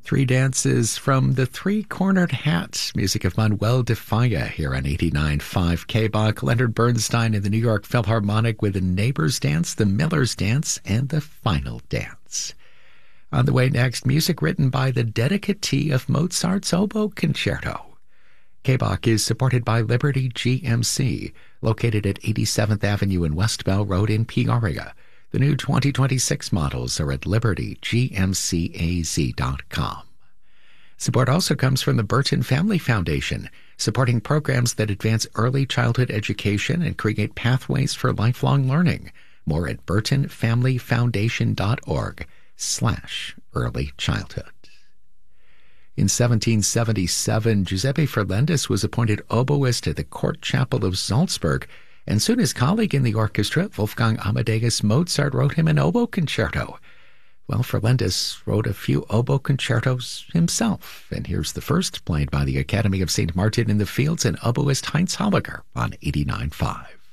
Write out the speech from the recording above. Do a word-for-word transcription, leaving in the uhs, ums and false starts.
Three dances from the Three-Cornered Hat, music of Manuel de Falla here on eighty-nine point five K B O C. Leonard Bernstein in the New York Philharmonic with the Neighbor's Dance, the Miller's Dance, and the Final Dance. On the way next, music written by the dedicatee of Mozart's Oboe Concerto. K B O C is supported by Liberty G M C, located at eighty-seventh Avenue and West Bell Road in Peoria. The new twenty twenty-six models are at liberty g m c a z dot com. Support also comes from the Burton Family Foundation, supporting programs that advance early childhood education and create pathways for lifelong learning. More at burton family foundation dot org slash early childhood. In seventeen seventy-seven, Giuseppe Ferlendis was appointed oboist at the Court Chapel of Salzburg, and soon his colleague in the orchestra, Wolfgang Amadeus Mozart, wrote him an oboe concerto. Well, Ferlendis wrote a few oboe concertos himself, and here's the first, played by the Academy of Saint Martin in the Fields and oboist Heinz Hallager on eighty-nine point five.